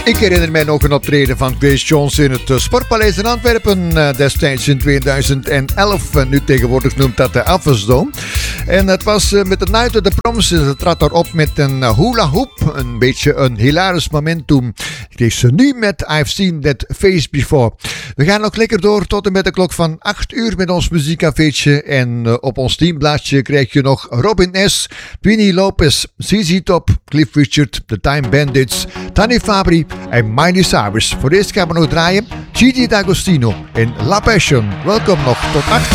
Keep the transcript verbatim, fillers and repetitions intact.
Ik herinner mij nog een optreden van Grace Jones in het Sportpaleis in Antwerpen destijds in tweeduizend elf. Nu tegenwoordig noemt dat de Afwasdome. En het was met de Night of the Promises. Ze trad daarop met een hula hoop. Een beetje een hilarisch momentum. Kreeg ze nu met I've Seen That Face Before. We gaan nog lekker door tot en met de klok van acht uur met ons muziekcafeetje. En uh, op ons teamblaadje krijg je nog Robin S., Twinnie Lopez, Z Z Top, Cliff Richard, The Time Bandits, Tani Fabri en Miley Cyrus. Voor eerst gaan we nog draaien Gigi D'Agostino in La Passion. Welkom nog tot acht uur.